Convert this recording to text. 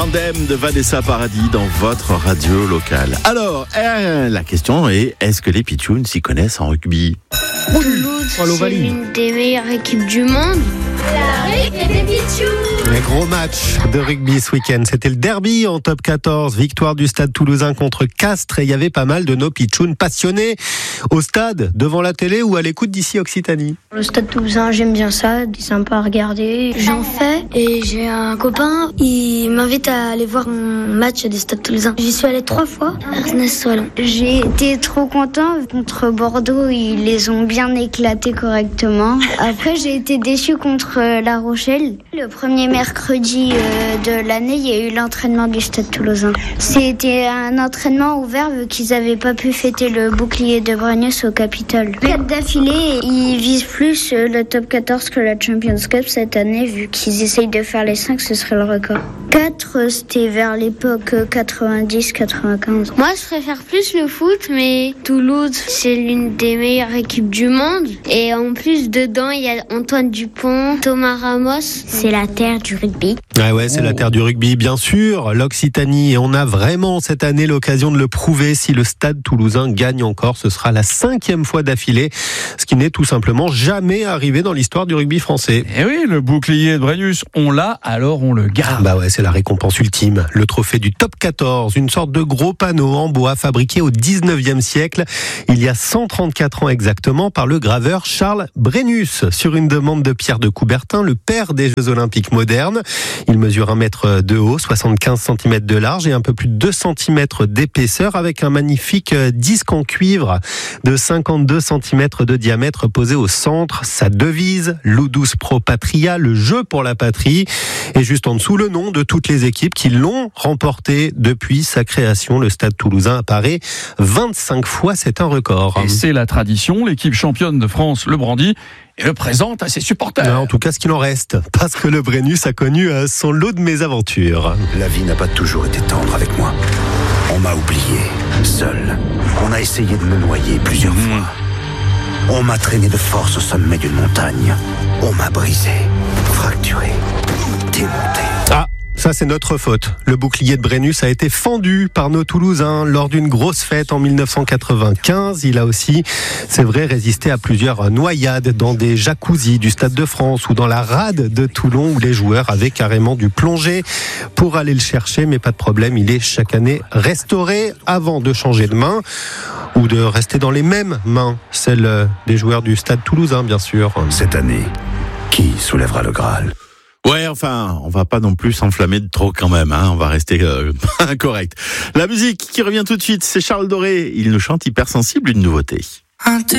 Tandem de Vanessa Paradis dans votre radio locale. Alors, la question est, est-ce que les Pitchouns s'y connaissent en rugby? Toulouse, c'est l'une des meilleures équipes du monde. La récré des Pitchouns. Un gros match de rugby ce week-end. C'était le derby en top 14. Victoire du Stade Toulousain contre Castres. Et il y avait pas mal de nos Pitchouns passionnés au stade, devant la télé ou à l'écoute d'ici Occitanie. Le Stade Toulousain, j'aime bien ça. C'est sympa à regarder. J'en fais et j'ai un copain. Il m'invite à aller voir un match des Stades Toulousains. J'y suis allé 3 fois. Ernest Wallon. J'ai été trop content. Contre Bordeaux, ils les ont bien éclatés correctement. Après, j'ai été déçu contre La Rochelle. Le premier mercredi de l'année, il y a eu l'entraînement du Stade Toulousain. C'était un entraînement ouvert vu qu'ils n'avaient pas pu fêter le bouclier de Brennus au Capitole. 4 d'affilée, ils visent plus le top 14 que la Champions Cup cette année, vu qu'ils essayent de faire les 5, ce serait le record. 4, c'était vers l'époque 90-95. Moi, je préfère plus le foot, mais Toulouse, c'est l'une des meilleures équipes du monde. Et en plus, dedans, il y a Antoine Dupont, Thomas Ramos. C'est la terre du rugby. Ah ouais, c'est la terre du rugby, bien sûr, l'Occitanie. Et on a vraiment cette année l'occasion de le prouver. Si le Stade Toulousain gagne encore, ce sera la 5e fois d'affilée, ce qui n'est tout simplement jamais arrivé dans l'histoire du rugby français. Et oui, le bouclier de Brennus, on l'a, alors on le garde. Bah ouais, c'est la récompense ultime. Le trophée du top 14, une sorte de gros panneau en bois fabriqué au 19e siècle, il y a 134 ans exactement, par le graveur Charles Brennus, sur une demande de Pierre de Coubertin, le père des Jeux Olympiques modernes. Il mesure 1 mètre de haut, 75 cm de large et un peu plus de 2 cm d'épaisseur, avec un magnifique disque en cuivre de 52 cm de diamètre posé au centre. Sa devise, Ludus Pro Patria, le jeu pour la patrie. Et juste en dessous, le nom de toutes les équipes qui l'ont remporté depuis sa création. Le Stade Toulousain apparaît 25 fois, c'est un record. Et c'est la tradition, l'équipe championne de France le brandit et le présente à ses supporters. En tout cas, ce qu'il en reste, parce que le Brennus a connu son lot de mésaventures. La vie n'a pas toujours été tendre avec moi. On m'a oublié, seul. On a essayé de me noyer plusieurs fois. On m'a traîné de force au sommet d'une montagne. On m'a brisé, fracturé, démonté. Ah, ça c'est notre faute. Le bouclier de Brennus a été fendu par nos Toulousains lors d'une grosse fête en 1995. Il a aussi, c'est vrai, résisté à plusieurs noyades dans des jacuzzis du Stade de France ou dans la rade de Toulon où les joueurs avaient carrément dû plonger pour aller le chercher. Mais pas de problème, il est chaque année restauré avant de changer de main ou de rester dans les mêmes mains, celles des joueurs du Stade Toulousain bien sûr. Cette année, qui soulèvera le Graal ? Ouais, enfin, on va pas non plus s'enflammer de trop quand même, hein. On va rester correct. La musique qui revient tout de suite, c'est Charles Doré. Il nous chante Hypersensible, une nouveauté.